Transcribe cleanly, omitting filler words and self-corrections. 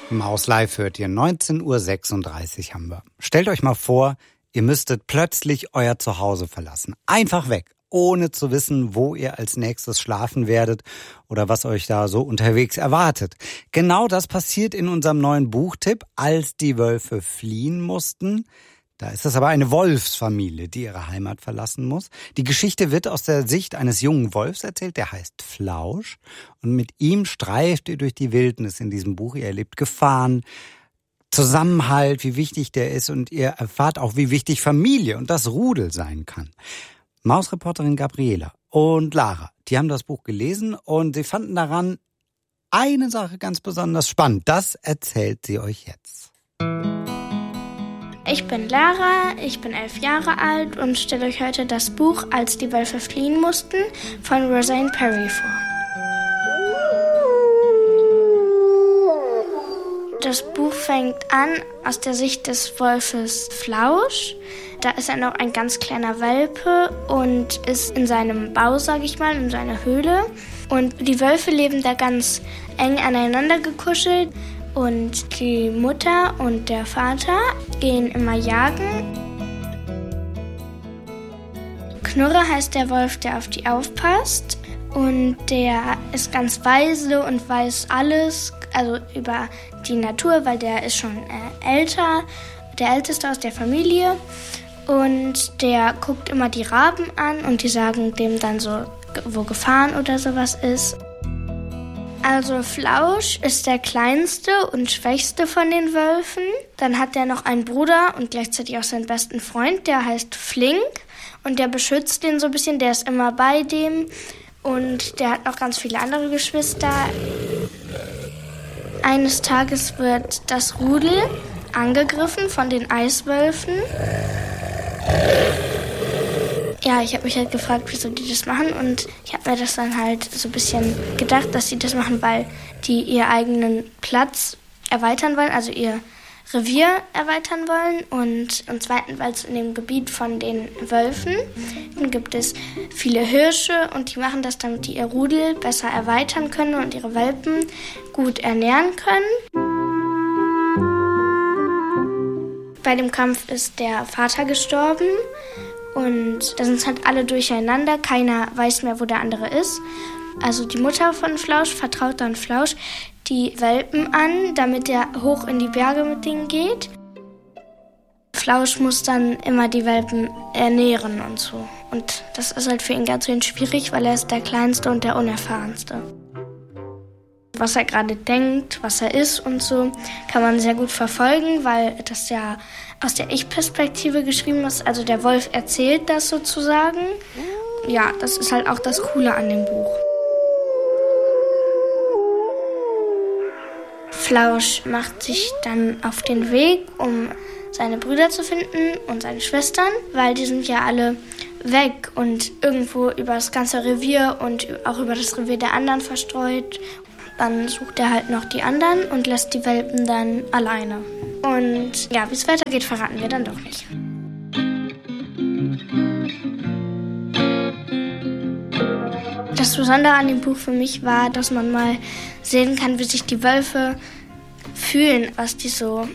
Maus Live hört ihr, 19:36 Uhr haben wir. Stellt euch mal vor, ihr müsstet plötzlich euer Zuhause verlassen. Einfach weg, ohne zu wissen, wo ihr als nächstes schlafen werdet oder was euch da so unterwegs erwartet. Genau das passiert in unserem neuen Buchtipp, als die Wölfe fliehen mussten. Da ist es aber eine Wolfsfamilie, die ihre Heimat verlassen muss. Die Geschichte wird aus der Sicht eines jungen Wolfs erzählt, der heißt Flausch. Und mit ihm streift ihr durch die Wildnis in diesem Buch. Ihr erlebt Gefahren, Zusammenhalt, wie wichtig der ist. Und ihr erfahrt auch, wie wichtig Familie und das Rudel sein kann. Mausreporterin Gabriela und Lara, die haben das Buch gelesen und sie fanden daran eine Sache ganz besonders spannend. Das erzählt sie euch jetzt. Ich bin Lara, ich bin 11 Jahre alt und stelle euch heute das Buch Als die Wölfe fliehen mussten von Roseanne Perry vor. Das Buch fängt an aus der Sicht des Wolfes Flausch. Da ist er noch ein ganz kleiner Welpe und ist in seinem Bau, sage ich mal, in seiner Höhle. Und die Wölfe leben da ganz eng aneinander gekuschelt. Und die Mutter und der Vater gehen immer jagen. Knurre heißt der Wolf, der auf die aufpasst. Und der ist ganz weise und weiß alles, also über die Natur, weil der ist schon älter, der Älteste aus der Familie. Und der guckt immer die Raben an und die sagen dem dann so, wo Gefahren oder sowas ist. Also Flausch ist der kleinste und schwächste von den Wölfen. Dann hat er noch einen Bruder und gleichzeitig auch seinen besten Freund, der heißt Flink. Und der beschützt den so ein bisschen, der ist immer bei dem. Und der hat noch ganz viele andere Geschwister. Eines Tages wird das Rudel angegriffen von den Eiswölfen. Ja, ich habe mich halt gefragt, wieso die das machen und ich habe mir das dann halt so ein bisschen gedacht, dass sie das machen, weil die ihren eigenen Platz erweitern wollen, also ihr Revier erweitern wollen und zweitens, weil es in dem Gebiet von den Wölfen gibt es viele Hirsche und die machen das, damit die ihr Rudel besser erweitern können und ihre Welpen gut ernähren können. Bei dem Kampf ist der Vater gestorben. Und da sind halt alle durcheinander, keiner weiß mehr, wo der andere ist. Also die Mutter von Flausch vertraut dann Flausch die Welpen an, damit er hoch in die Berge mit denen geht. Flausch muss dann immer die Welpen ernähren und so. Und das ist halt für ihn ganz schwierig, weil er ist der Kleinste und der Unerfahrenste. Was er gerade denkt, was er ist und so, kann man sehr gut verfolgen, weil das ja aus der Ich-Perspektive geschrieben ist. Also der Wolf erzählt das sozusagen. Ja, das ist halt auch das Coole an dem Buch. Flausch macht sich dann auf den Weg, um seine Brüder zu finden und seine Schwestern, weil die sind ja alle weg und irgendwo über das ganze Revier und auch über das Revier der anderen verstreut. Dann sucht er halt noch die anderen und lässt die Welpen dann alleine. Und ja, wie es weitergeht, verraten wir dann doch nicht. Das Besondere an dem Buch für mich war, dass man mal sehen kann, wie sich die Wölfe fühlen, was die so